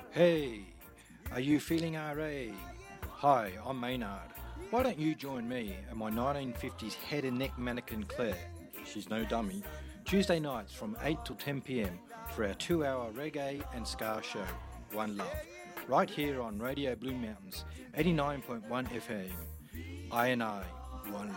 Hey, are you feeling RA? Hi, I'm Maynard. Why don't you join me and my 1950s head and neck mannequin Claire, she's no dummy, Tuesday nights from 8 till 10 pm for our 2-hour reggae and ska show, One Love, right here on Radio Blue Mountains, 89.1 FM. I, One Love.